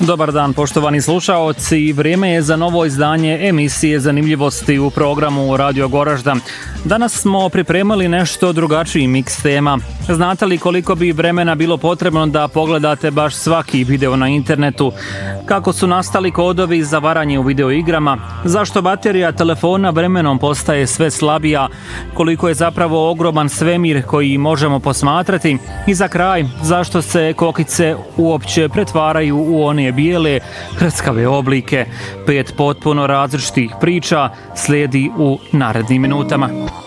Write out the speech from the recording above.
Dobar dan, poštovani slušaoci. Vrijeme je za novo izdanje emisije Zanimljivosti u programu Radio Goražda. Danas smo pripremali nešto drugačiji miks tema. Znate li koliko bi vremena bilo potrebno da pogledate baš svaki video na internetu? Kako su nastali kodovi za varanje u videoigrama? Zašto baterija telefona vremenom postaje sve slabija? Koliko je zapravo ogroman svemir koji možemo posmatrati? I za kraj, zašto se kokice uopće pretvaraju u one bijele, hrskave oblike? 5 potpuno različitih priča slijedi u narednim minutama.